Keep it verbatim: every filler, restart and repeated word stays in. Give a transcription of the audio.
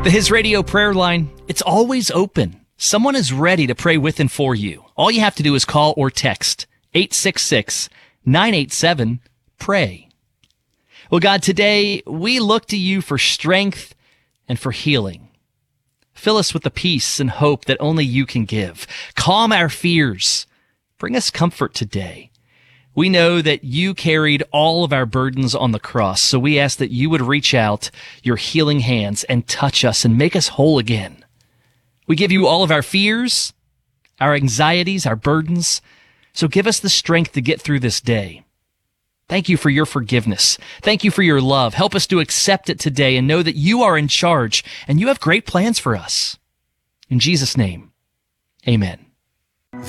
The His Radio prayer line, it's always open. Someone is ready to pray with and for you. All you have to do is call or text eight six six, nine eight seven, pray. Well, God, today we look to you for strength and for healing. Fill us with the peace and hope that only you can give. Calm our fears. Bring us comfort today. We know that you carried all of our burdens on the cross, so we ask that you would reach out your healing hands and touch us and make us whole again. We give you all of our fears, our anxieties, our burdens, so give us the strength to get through this day. Thank you for your forgiveness. Thank you for your love. Help us to accept it today and know that you are in charge and you have great plans for us. In Jesus' name, amen.